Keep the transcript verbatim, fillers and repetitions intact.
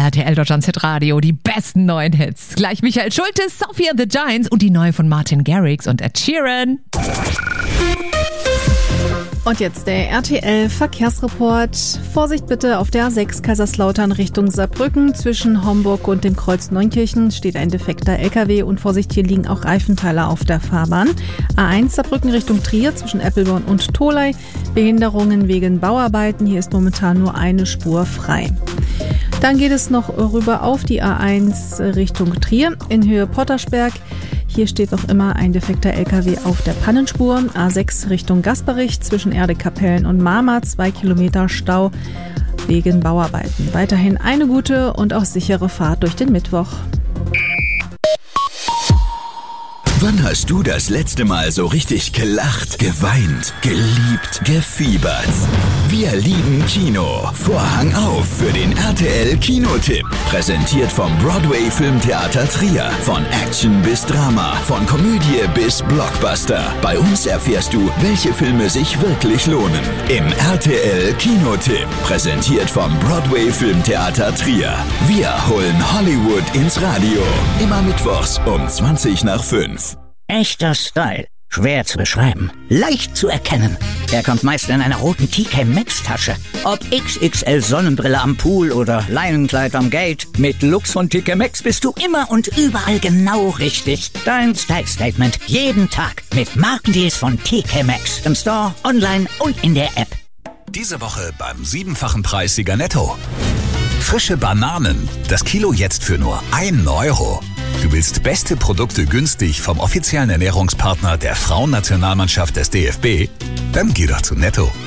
R T L Deutschlands Hitradio, die besten neuen Hits. Gleich Michael Schulte, Sophie and the Giants und die neue von Martin Garrix und Ed Sheeran. Und jetzt der R T L-Verkehrsreport. Vorsicht bitte auf der A sechs Kaiserslautern Richtung Saarbrücken. Zwischen Homburg und dem Kreuz Neunkirchen steht ein defekter L K W und Vorsicht, hier liegen auch Reifenteile auf der Fahrbahn. A eins Saarbrücken Richtung Trier zwischen Eppelborn und Tholey. Behinderungen wegen Bauarbeiten. Hier ist momentan nur eine Spur frei. Dann geht es noch rüber auf die A eins Richtung Trier in Höhe Pottersberg. Hier steht noch immer ein defekter L K W auf der Pannenspur. A sechs Richtung Gasperich zwischen Erdekapellen und Marmar, zwei Kilometer Stau wegen Bauarbeiten. Weiterhin eine gute und auch sichere Fahrt durch den Mittwoch. Wann hast du das letzte Mal so richtig gelacht, geweint, geliebt, gefiebert? Wir lieben Kino. Vorhang auf für den R T L Kinotipp. Präsentiert vom Broadway Filmtheater Trier. Von Action bis Drama, von Komödie bis Blockbuster. Bei uns erfährst du, welche Filme sich wirklich lohnen. Im R T L Kinotipp. Präsentiert vom Broadway Filmtheater Trier. Wir holen Hollywood ins Radio. Immer mittwochs um zwanzig nach fünf. Echter Style. Schwer zu beschreiben. Leicht zu erkennen. Er kommt meist in einer roten T K Maxx Tasche. Ob X X L Sonnenbrille am Pool oder Leinenkleid am Gate. Mit Lux von T K Maxx bist du immer und überall genau richtig. Dein Style Statement jeden Tag mit Markendeals von T K Maxx. Im Store, online und in der App. Diese Woche beim siebenfachen Preis Sieger Netto. Frische Bananen. Das Kilo jetzt für nur ein Euro. Du willst beste Produkte günstig vom offiziellen Ernährungspartner der Frauennationalmannschaft des D F B? Dann geh doch zu Netto.